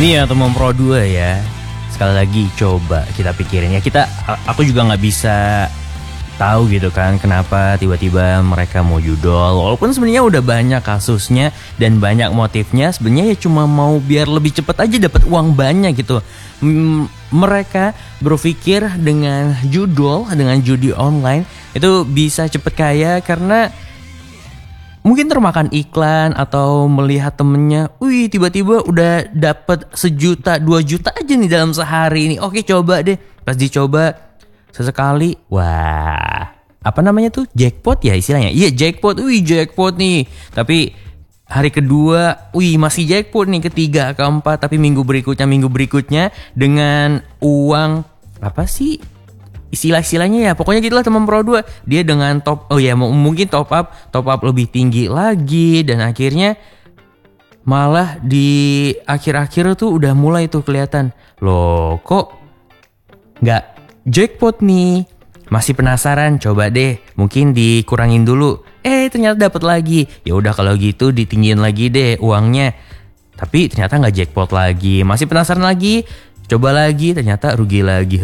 Ini ya teman Pro 2 ya. Sekali lagi coba kita pikirin ya. Aku juga nggak bisa tahu gitu kan kenapa tiba-tiba mereka mau judol. Walaupun sebenarnya udah banyak kasusnya dan banyak motifnya. Sebenarnya ya cuma mau biar lebih cepat aja dapat uang banyak gitu. Mereka berpikir dengan judol, dengan judi online itu bisa cepet kaya karena mungkin termakan iklan atau melihat temennya, wih tiba-tiba udah dapet 1 juta, 2 juta aja nih dalam sehari ini. Oke coba deh, pas dicoba sesekali, wah apa namanya tuh, jackpot ya istilahnya. Iya jackpot, wih jackpot nih. Tapi hari kedua, wih masih jackpot nih, ketiga, keempat. Tapi minggu berikutnya dengan uang apa sih? Istilah-istilahnya ya pokoknya gitulah teman Pro 2. Dia dengan mungkin top up lebih tinggi lagi. Dan akhirnya malah di akhir-akhir tuh udah mulai tuh kelihatan, loh kok nggak jackpot nih. Masih penasaran, coba deh mungkin dikurangin dulu. Ternyata dapat lagi. Ya udah kalau gitu ditinggiin lagi deh uangnya. Tapi ternyata nggak jackpot lagi. Masih penasaran lagi. Coba lagi, ternyata rugi lagi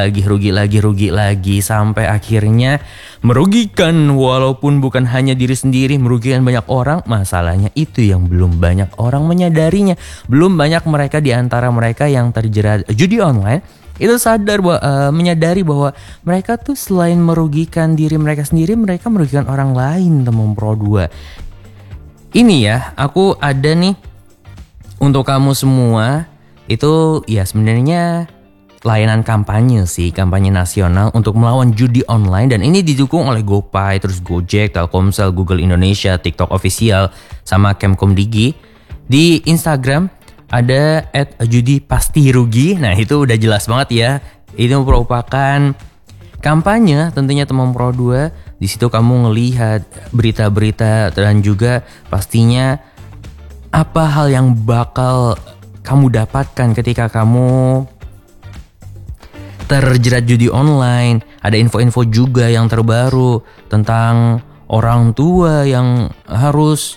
sampai akhirnya merugikan, walaupun bukan hanya diri sendiri, merugikan banyak orang. Masalahnya itu yang belum banyak orang menyadarinya. Belum banyak mereka di antara mereka yang terjerat judi online itu sadar menyadari bahwa mereka tuh selain merugikan diri mereka sendiri, mereka merugikan orang lain, teman Pro 2. Ini ya, aku ada nih untuk kamu semua. Itu ya sebenarnya layanan kampanye sih, kampanye nasional untuk melawan judi online. Dan ini didukung oleh GoPay, terus Gojek, Telkomsel, Google Indonesia, TikTok Official, sama Kemkomdigi. Di Instagram ada @judi_pasti_rugi. Nah itu udah jelas banget ya. Itu merupakan kampanye tentunya teman Pro 2. Di situ kamu ngelihat berita-berita dan juga pastinya apa hal yang bakal kamu dapatkan ketika kamu terjerat judi online. Ada info-info juga yang terbaru tentang orang tua yang harus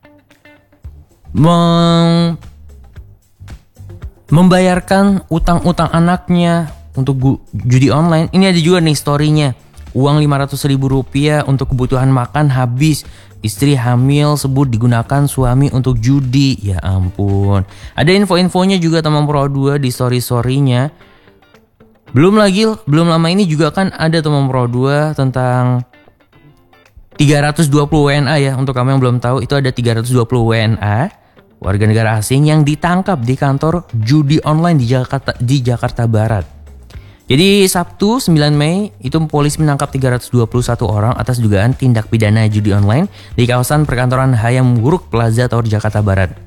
membayarkan utang-utang anaknya untuk judi online. Ini ada juga nih story-nya. Uang Rp500.000 untuk kebutuhan makan habis. Istri hamil sebut digunakan suami untuk judi. Ya ampun. Ada info-infonya juga teman Pro 2 di story-storynya. Belum lama ini juga kan ada teman Pro 2 tentang 320 WNA ya. Untuk kamu yang belum tahu, itu ada 320 WNA warga negara asing yang ditangkap di kantor judi online di Jakarta Barat. Jadi Sabtu 9 Mei itu polisi menangkap 321 orang atas dugaan tindak pidana judi online di kawasan perkantoran Hayam Wuruk Plaza Tower Jakarta Barat.